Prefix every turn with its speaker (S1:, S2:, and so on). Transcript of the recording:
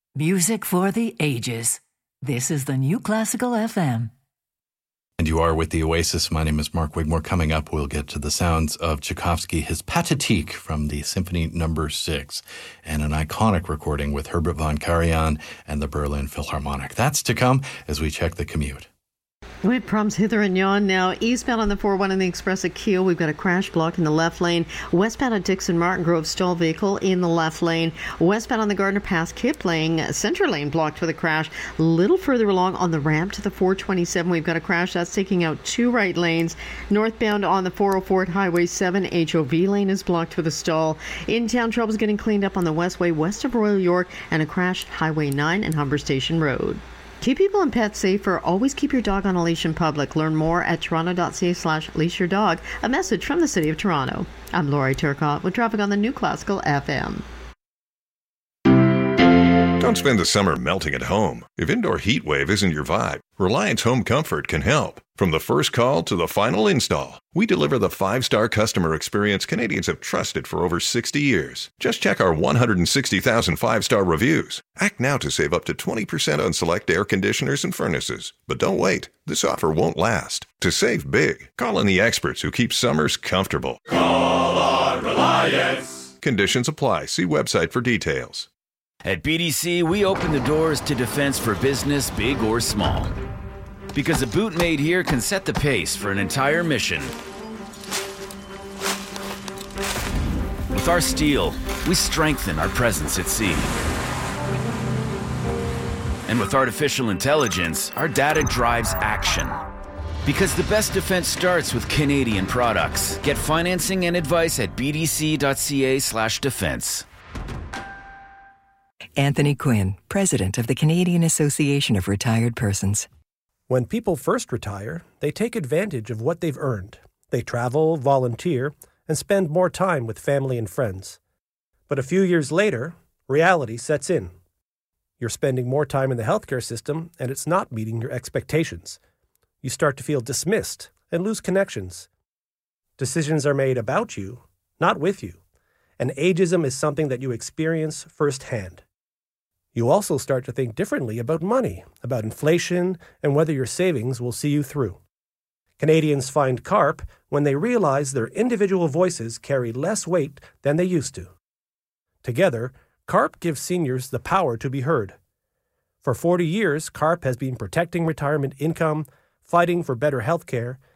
S1: Music for the ages. This is the New Classical FM.
S2: And you are with the Oasis. My name is Mark Wigmore. Coming up, we'll get to the sounds of Tchaikovsky, his Pathétique from the Symphony No. 6, and an iconic recording with Herbert von Karajan and the Berlin Philharmonic. That's to come as we check the commute.
S3: We have problems hither and yon now. Eastbound on the 401 in the Express at Kiel, we've got a crash block in the left lane. Westbound at Dixon Martin Grove, stall vehicle in the left lane. Westbound on the Gardner Pass Kipling, center lane blocked with a crash. A little further along on the ramp to the 427, we've got a crash that's taking out two right lanes. Northbound on the 404 at Highway 7, HOV lane is blocked with a stall. In-town troubles getting cleaned up on the Westway west of Royal York, and a crash Highway 9 and Humber Station Road. Keep people and pets safer. Always keep your dog on a leash in public. Learn more at toronto.ca/leashyourdog. A message from the City of Toronto. I'm Laurie Turcotte with traffic on the New Classical FM.
S4: Don't spend the summer melting at home. If indoor heat wave isn't your vibe, Reliance Home Comfort can help. From the first call to the final install, we deliver the 5-star customer experience Canadians have trusted for over 60 years. Just check our 160,000 5-star reviews. Act now to save up to 20% on select air conditioners and furnaces. But don't wait. This offer won't last. To save big, call on the experts who keep summers comfortable.
S5: Call on Reliance.
S4: Conditions apply. See website for details.
S6: At BDC, we open the doors to defense for business, big or small. Because a boot made here can set the pace for an entire mission. With our steel, we strengthen our presence at sea. And with artificial intelligence, our data drives action. Because the best defense starts with Canadian products. Get financing and advice at bdc.ca/defense.
S7: Anthony Quinn, President of the Canadian Association of Retired Persons.
S8: When people first retire, they take advantage of what they've earned. They travel, volunteer, and spend more time with family and friends. But a few years later, reality sets in. You're spending more time in the healthcare system, and it's not meeting your expectations. You start to feel dismissed and lose connections. Decisions are made about you, not with you. And ageism is something that you experience firsthand. You also start to think differently about money, about inflation, and whether your savings will see you through. Canadians find CARP when they realize their individual voices carry less weight than they used to. Together, CARP gives seniors the power to be heard. For 40 years, CARP has been protecting retirement income, fighting for better health care,